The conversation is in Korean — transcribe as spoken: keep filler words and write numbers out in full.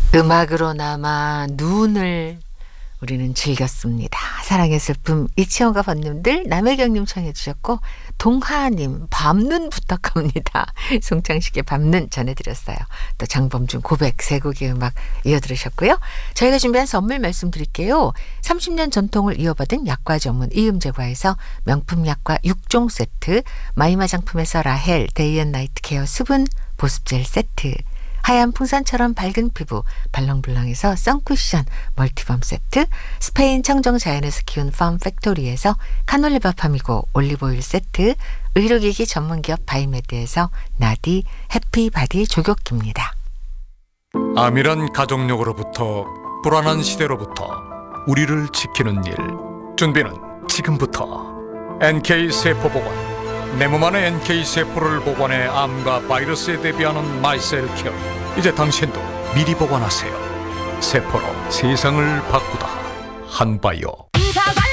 음악으로나마 눈을 우리는 즐겼습니다. 사랑의 슬픔 이치현과 번님들, 남혜경님 청해 주셨고, 동하님 밤눈 부탁합니다. 송창식의 밤눈 전해드렸어요. 또 장범준 고백 세 곡의 음악 이어들으셨고요. 저희가 준비한 선물 말씀드릴게요. 삼십 년 전통을 이어받은 약과 전문 이음제과에서 명품 약과 육 종 세트, 마이 화장품에서 라헬 데이앤나이트 케어 수분 보습젤 세트, 하얀 풍선처럼 밝은 피부 발랑블랑에서 선쿠션 멀티밤 세트, 스페인 청정 자연에서 키운 팜 팩토리에서 카놀리바 파미고 올리브오일 세트, 의료기기 전문기업 바이메드에서 나디 해피바디 조격기입니다. 암이란 가족력으로부터 불안한 시대로부터 우리를 지키는 일, 준비는 지금부터. 엔케이세포보건, 내 몸 안에 엔케이세포를 보관해 암과 바이러스에 대비하는 마이셀케어. 이제 당신도 미리 보관하세요. 세포로 세상을 바꾸다. 한바이오.